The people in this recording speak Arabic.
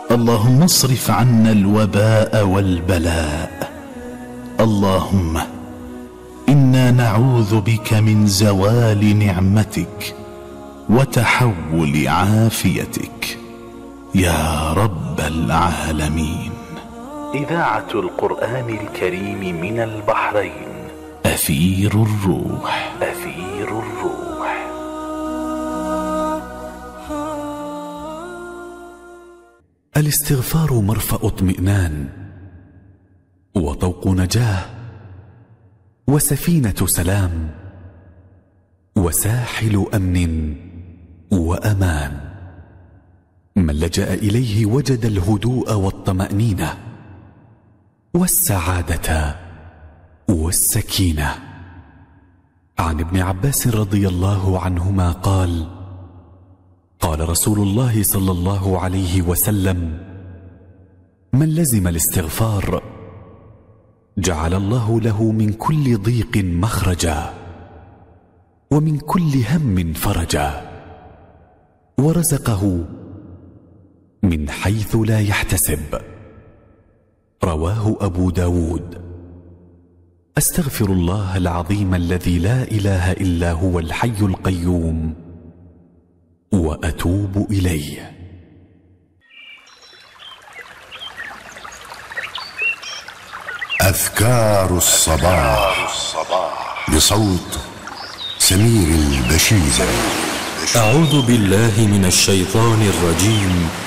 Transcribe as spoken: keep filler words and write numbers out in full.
اللهم اصرف عنا الوباء والبلاء. اللهم إنا نعوذ بك من زوال نعمتك وتحول عافيتك يا رب العالمين. إذاعة القرآن الكريم من البحرين، أثير الروح. أثير الروح. الاستغفار مرفأ اطمئنان وطوق نجاة وسفينة سلام وساحل أمن وأمان. من لجأ إليه وجد الهدوء والطمأنينة والسعادة والسكينة. عن ابن عباس رضي الله عنهما قال: قال رسول الله صلى الله عليه وسلم: من لزم الاستغفار جعل الله له من كل ضيق مخرجا ومن كل هم فرجا ورزقه من حيث لا يحتسب. رواه أبو داود. أستغفر الله العظيم الذي لا إله إلا هو الحي القيوم وأتوب إليه. أذكار الصباح بصوت سمير البشير. أعوذ بالله من الشيطان الرجيم.